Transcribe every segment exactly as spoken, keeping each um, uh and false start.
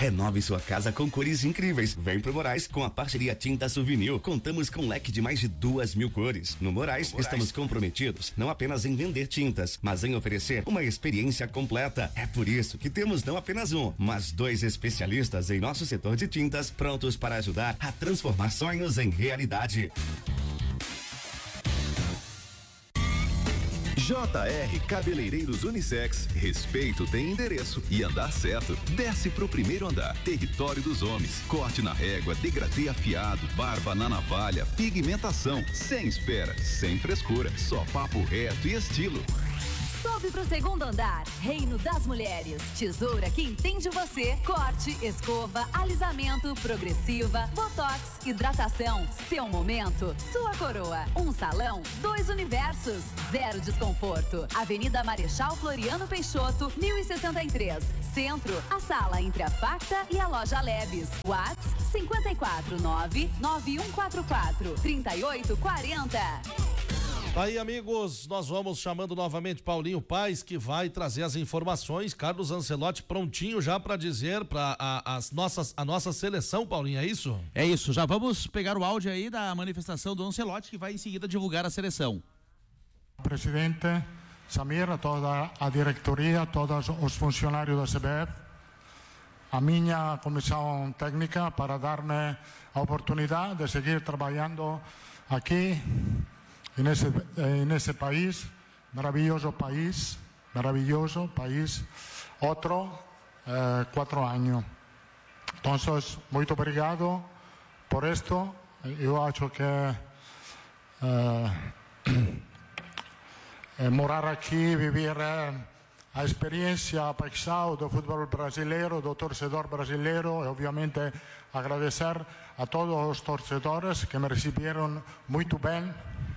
Renove sua casa com cores incríveis. Vem pro Moraes com a parceria Tintas Souvenir. Contamos com um leque de mais de duas mil cores. No Moraes, no Moraes, estamos comprometidos não apenas em vender tintas, mas em oferecer uma experiência completa. É por isso que temos não apenas um, mas dois especialistas em nosso setor de tintas, prontos para ajudar a transformar sonhos em realidade. J R Cabeleireiros Unissex. Respeito tem endereço e andar certo. Desce pro primeiro andar. Território dos homens. Corte na régua, degradê afiado, barba na navalha, pigmentação. Sem espera, sem frescura. Só papo reto e estilo. Sobe pro segundo andar. Reino das Mulheres. Tesoura que entende você. Corte, escova, alisamento, progressiva, botox, hidratação. Seu momento, sua coroa. Um salão, dois universos. Zero desconforto. Avenida Marechal Floriano Peixoto, mil e sessenta e três. Centro, a sala entre a Facta e a loja Lebes. WhatsApp cinco quatro nove nove um quatro quatro três oito quatro zero. Aí, amigos, nós vamos chamando novamente Paulinho Paes, que vai trazer as informações. Carlos Ancelotti prontinho já para dizer para a, as nossas, a nossa seleção, Paulinho, é isso? É isso, já vamos pegar o áudio aí da manifestação do Ancelotti, que vai em seguida divulgar a seleção. Presidente Samir, a toda a diretoria, a todos os funcionários da C B F, a minha comissão técnica, para dar-me a oportunidade de seguir trabalhando aqui en ese, en ese país, maravilloso país, maravilloso país, otro eh, cuatro años. Entonces, muy obrigado por esto. Yo acho que eh, eh, morar aquí, vivir eh, a experiência, a paixão do futebol brasileiro, do torcedor brasileiro, e obviamente agradecer a todos os torcedores que me receberam muito bem.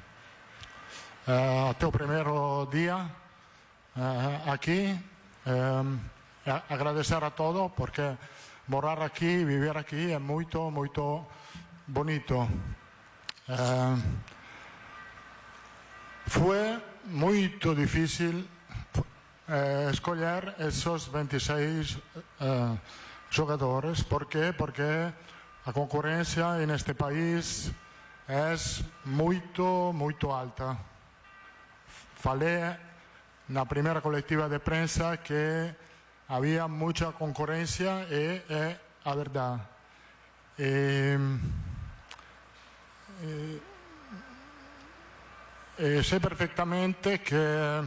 Uh, até o primeiro dia uh, aqui, um, agradecer a todos, porque morar aqui, viver aqui é muito, muito bonito. Uh, foi muito difícil uh, escolher esses vinte e seis uh, jogadores. ¿Por quê? Porque a concorrência neste país é muito, muito alta. Falei na primeira coletiva de prensa que havia muita concorrência e é a verdade. E, e, e sei perfeitamente que,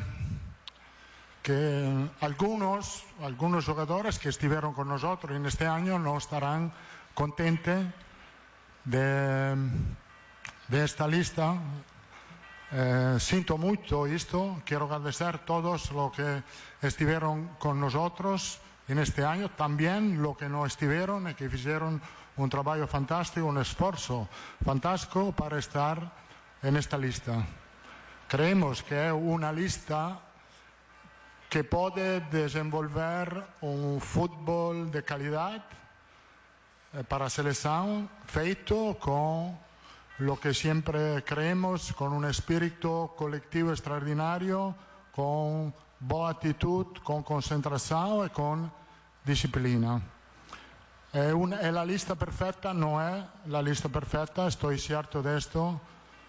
que alguns, alguns jogadores que estiveram com nós neste ano não estarão contentes de, de esta lista. Eh, siento mucho esto, quiero agradecer a todos los que estuvieron con nosotros en este año, también los que no estuvieron y que hicieron un trabajo fantástico, un esfuerzo fantástico para estar en esta lista. Creemos que es una lista que puede desenvolver un fútbol de calidad eh, para la selección, feito con lo que siempre creemos, con un espíritu colectivo extraordinario, con buena actitud, con concentración y con disciplina. Eh, una, eh, la lista perfecta no es la lista perfecta, estoy cierto de esto,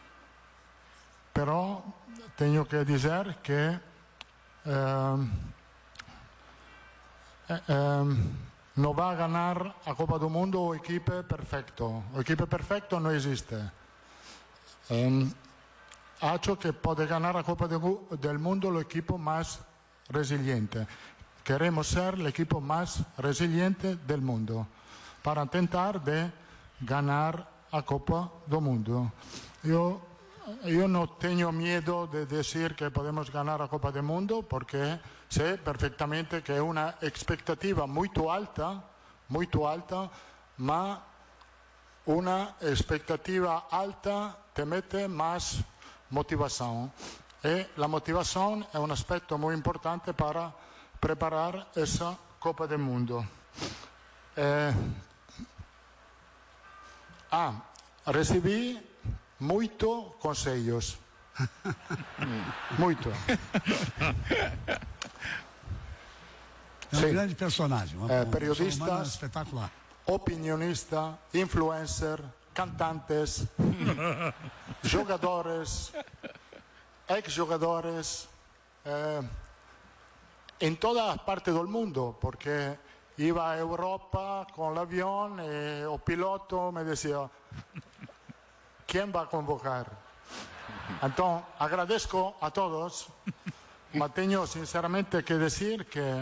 pero tengo que decir que eh, eh, eh, no va a ganar a Copa do Mundo o equipo perfecto. O equipo perfecto no existe. Um, acho que puede ganar a Copa de, del Mundo el equipo más resiliente. Queremos ser el equipo más resiliente del mundo para intentar de ganar a Copa do Mundo. Yo, yo no tengo miedo de decir que podemos ganar a Copa del Mundo porque sé perfectamente que es una expectativa muy alta, muy alta, ma una expectativa alta te mete más motivación. Y la motivación es un aspecto muy importante para preparar esa Copa del Mundo. Eh, ah, recibí muchos consejos. Muito. É um Sim. grande personagem. Uma, É, um periodistas. ser humano espetacular. Opinionista, influencer, cantantes, jogadores, ex-jogadores, eh, en todas partes del mundo, porque iba a Europa con el avión y el piloto me decía, ¿quién va a convocar? Entonces, agradezco a todos, mas tengo sinceramente que decir que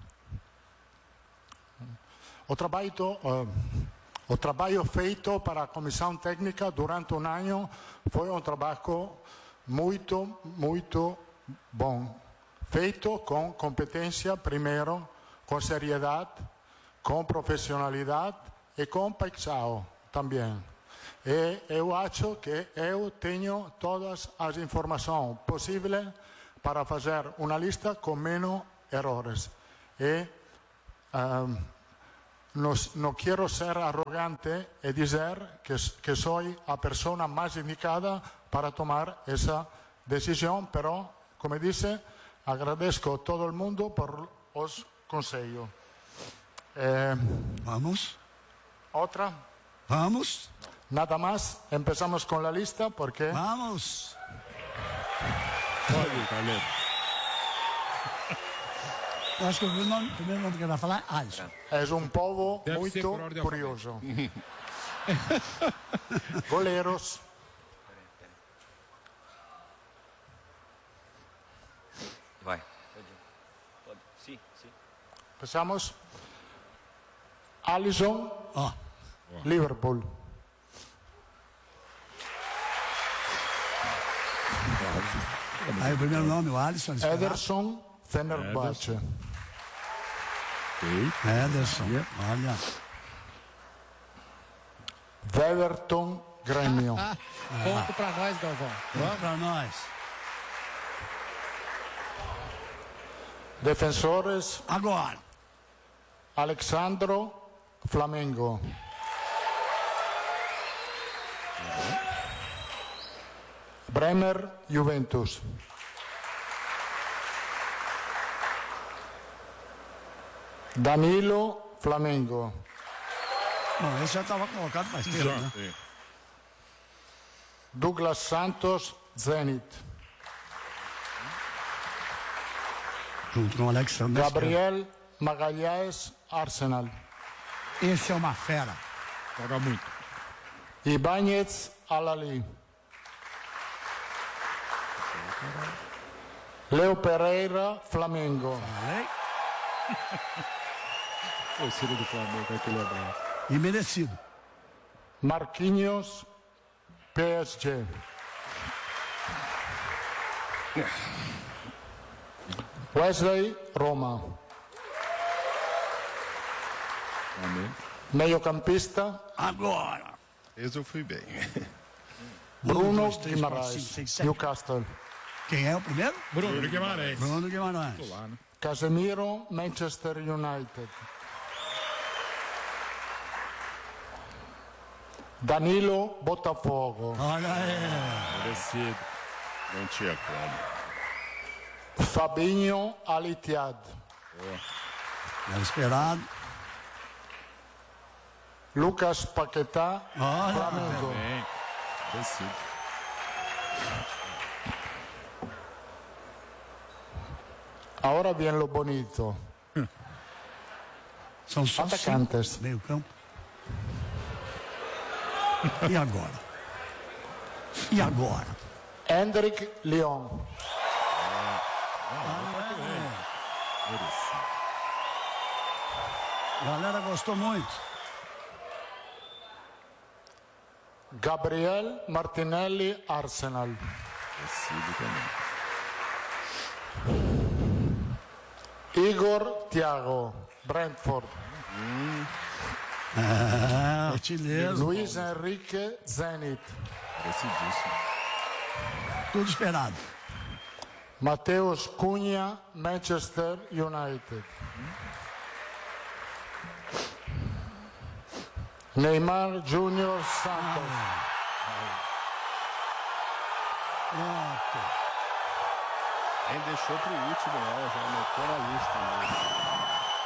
o trabalho, uh, o trabalho feito para a comissão técnica durante um ano foi um trabalho muito, muito bom. Feito com competência, primeiro, com seriedade, com profissionalidade e com paixão também. E eu acho que eu tenho todas as informações possíveis para fazer uma lista com menos erros. E um, no, no quiero ser arrogante y decir que, que soy la persona más indicada para tomar esa decisión, pero, como dice, agradezco a todo el mundo por los consejos. Eh, Vamos. ¿Otra? Vamos. Nada más, empezamos con la lista porque... Vamos. Pode, Carleiro. Eu acho que o primeiro nome, o primeiro nome que ele vai falar é Alisson. É um povo Deve muito ser por ordem curioso. Goleiros. Vai. Pode. Sim, sim. Começamos. Alisson, Ó, Liverpool. aí o primeiro nome, o Alisson. esperado. Ederson, Fenerbahçe. Ederson. Olha. Weverton, Grêmio. Ponto pra nós, Galvão. Vamos pra nós. Defensores, Agora. Alexandro, Flamengo. Bremer, Juventus. Danilo, Flamengo. Bom, esse já estava colocado mais tempo, né? Sim. Douglas Santos, Zenit. Junto com o Alexandre. Gabriel Magalhães, Arsenal. Esse é uma fera. Joga muito. Ibáñez, Al-Ahly. Leo Pereira, Flamengo. Falei. O Ciro do Flamengo é aquele abraço. E merecido. Marquinhos, P S G. Wesley, Roma. Amém. Meio-campista, Agora. Esse eu fui bem. Bruno Um, dois, três, quatro, Guimarães, cinco, seis, sete. Newcastle. Quem é o primeiro? Bruno Guimarães. Bruno Guimarães. Tô lá, né? Casemiro, Manchester United. Danilo, Botafogo. Olha aí. Merecido. Não tinha como. Fabinho, Al Ittihad. Era esperado. Lucas Paquetá, Olha. Flamengo. Bem. Merecido. Ahora viene lo bonito. São só Atacantes. cinco meio campo. E agora? E agora? Hendrik Lyon. Merecido. A galera gostou muito. Gabriel Martinelli, Arsenal. Merecido também. Igor Thiago, Brentford. É, artilheiro. Luiz Henrique, Zenit. Merecidíssimo. Tudo esperado. Mateus Cunha, Manchester United. Neymar Júnior, Santos. Pronto. Quem deixou pro último, né? Já anotou na lista. Né?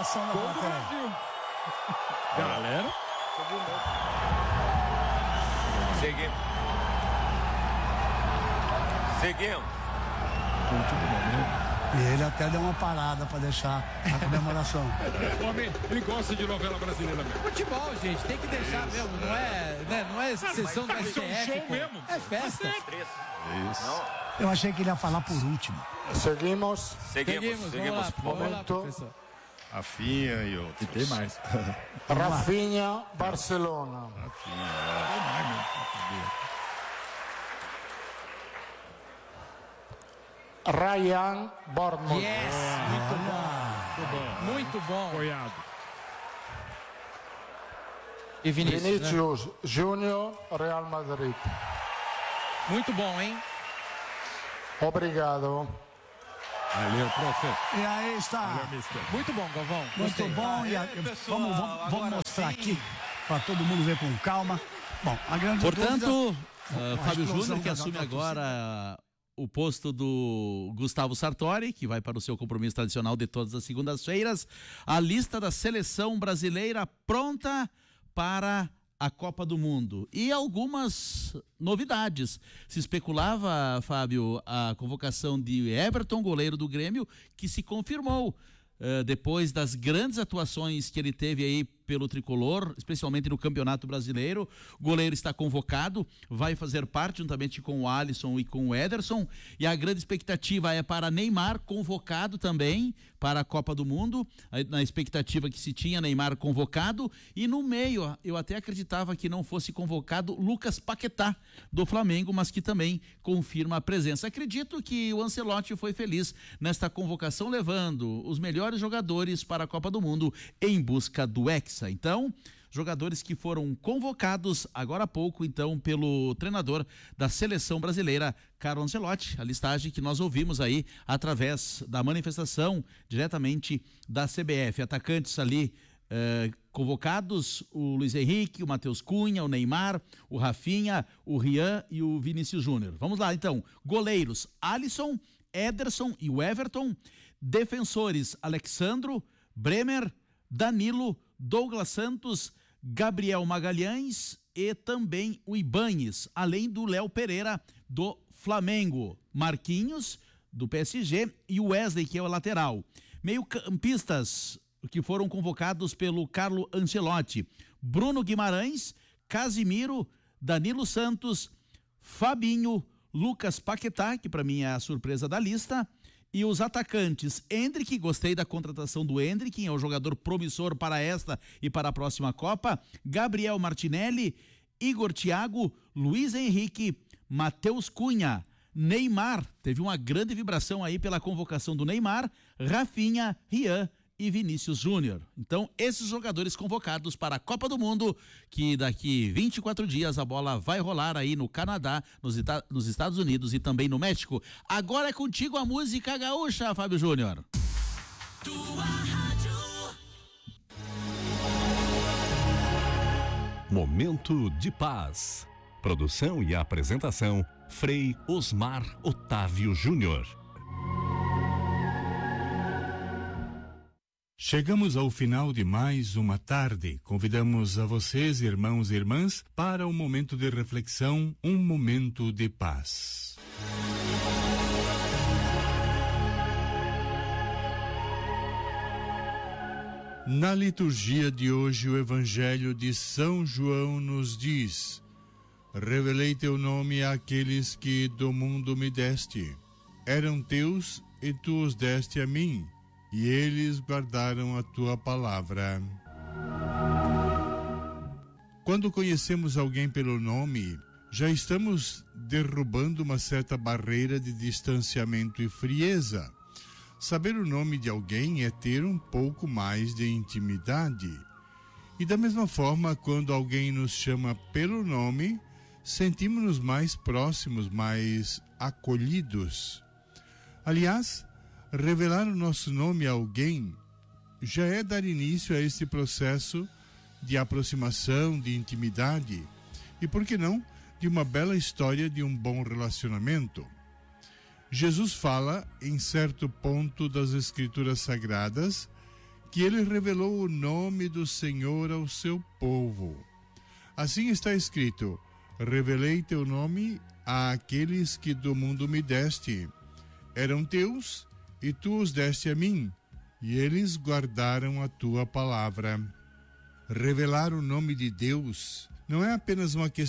comemoração da plateia. Galera. Seguimos. Seguimos. E ele até deu uma parada para deixar a comemoração. O homem, ele gosta de novela brasileira mesmo. Futebol, gente, tem que deixar mesmo. Não é, né, não é sessão do S T F. É um show mesmo. É festa. Isso. Eu achei que ele ia falar por último. Seguimos. Seguimos. Vamos lá, vamos lá, professor. Rafinha e outros. E tem mais. Rafinha, Barcelona. Rafinha, é. Ryan, Bournemouth. Yes, muito bom. Muito bom. Apoiado. E Vinícius, Vinícius Júnior, Real Madrid. Muito bom, hein? Obrigado. Valeu, profe. E aí está. Muito bom, Galvão. Muito bom. E a, vamos, vamos, vamos mostrar aqui para todo mundo ver com calma. Bom, a grande Portanto, dúvida, uh, a Fábio explosão Júnior, que da assume nota agora o posto do Gustavo Sartori, que vai para o seu compromisso tradicional de todas as segundas-feiras. A lista da seleção brasileira pronta para a Copa do Mundo. E algumas novidades. Se especulava, Fábio, a convocação de Everton, goleiro do Grêmio, que se confirmou uh, depois das grandes atuações que ele teve aí pelo tricolor, especialmente no Campeonato Brasileiro. O goleiro está convocado, vai fazer parte juntamente com o Alisson e com o Ederson, e a grande expectativa é para Neymar, convocado também para a Copa do Mundo, na expectativa que se tinha Neymar convocado, e no meio, eu até acreditava que não fosse convocado Lucas Paquetá, do Flamengo, mas que também confirma a presença. Acredito que o Ancelotti foi feliz nesta convocação, levando os melhores jogadores para a Copa do Mundo em busca do Hexa. Então, jogadores que foram convocados agora há pouco, então, pelo treinador da seleção brasileira, Carlo Ancelotti, a listagem que nós ouvimos aí através da manifestação diretamente da C B F. Atacantes ali eh, convocados, o Luiz Henrique, o Matheus Cunha, o Neymar, o Rafinha, o Rian e o Vinícius Júnior. Vamos lá, então. Goleiros, Alisson, Ederson e o Everton. Defensores, Alexandro, Bremer, Danilo, Douglas Santos, Gabriel Magalhães e também o Ibañez, além do Léo Pereira do Flamengo, Marquinhos do P S G e o Wesley, que é o lateral. Meio-campistas que foram convocados pelo Carlo Ancelotti: Bruno Guimarães, Casimiro, Danilo Santos, Fabinho, Lucas Paquetá, que para mim é a surpresa da lista. E os atacantes, Endrick, gostei da contratação do Endrick, é um jogador promissor para esta e para a próxima Copa. Gabriel Martinelli, Igor Thiago, Luiz Henrique, Matheus Cunha, Neymar, teve uma grande vibração aí pela convocação do Neymar, Rafinha, Rian e Vinícius Júnior. Então, esses jogadores convocados para a Copa do Mundo, que daqui vinte e quatro dias a bola vai rolar aí no Canadá, nos, Ita- nos Estados Unidos e também no México. Agora é contigo a música gaúcha, Fábio Júnior. Tua rádio. Momento de paz. Produção e apresentação, Frei Osmar Otávio Júnior. Chegamos ao final de mais uma tarde. Convidamos a vocês, irmãos e irmãs, para um momento de reflexão, um momento de paz. Na liturgia de hoje, o Evangelho de São João nos diz: revelei teu nome àqueles que do mundo me deste. Eram teus e tu os deste a mim. E eles guardaram a tua palavra. Quando conhecemos alguém pelo nome, já estamos derrubando uma certa barreira de distanciamento e frieza. Saber o nome de alguém é ter um pouco mais de intimidade. E da mesma forma, quando alguém nos chama pelo nome, sentimos-nos mais próximos, mais acolhidos. Aliás, revelar o nosso nome a alguém já é dar início a esse processo de aproximação, de intimidade e, por que não, de uma bela história de um bom relacionamento. Jesus fala, em certo ponto das Escrituras Sagradas, que ele revelou o nome do Senhor ao seu povo. Assim está escrito: revelei teu nome àqueles que do mundo me deste. Eram teus, e tu os deste a mim, e eles guardaram a tua palavra. Revelar o nome de Deus não é apenas uma questão